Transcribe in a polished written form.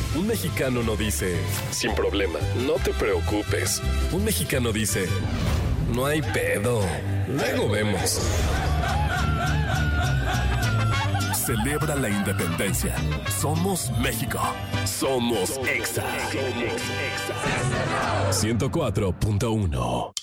Un mexicano no dice, sin problema, no te preocupes. Un mexicano dice, no hay pedo, luego vemos. Celebra la independencia. Somos México. Somos Exa. 104.1